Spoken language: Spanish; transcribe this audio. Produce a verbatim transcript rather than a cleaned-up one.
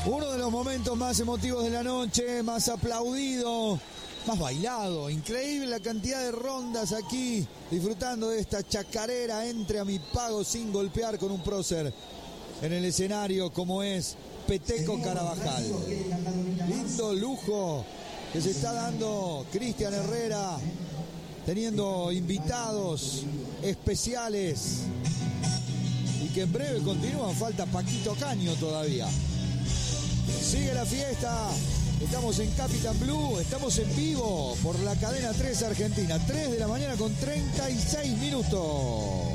Uno de los momentos más emotivos de la noche, más aplaudido, más bailado. Increíble la cantidad de rondas aquí, disfrutando de esta chacarera. Entre a mi pago sin golpear con un prócer en el escenario, como es Peteco Carabajal. Lindo lujo que se está dando Cristian Herrera, teniendo invitados especiales y que en breve continúan. Falta Paquito Caño todavía. Sigue la fiesta. Estamos en Capitán Blue. Estamos en vivo por la cadena tres Argentina. tres de la mañana con treinta y seis minutos.